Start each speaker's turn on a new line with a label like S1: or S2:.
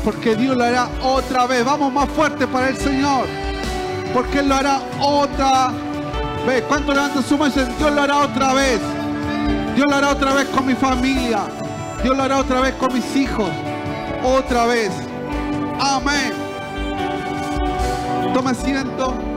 S1: Porque Dios lo hará otra vez. Vamos más fuerte para el Señor. Porque Él lo hará otra vez. ¿Cuánto levantan su mano y dicen, Dios lo hará otra vez? Dios lo hará otra vez con mi familia. Dios lo hará otra vez con mis hijos. Otra vez. Amén. Toma asiento.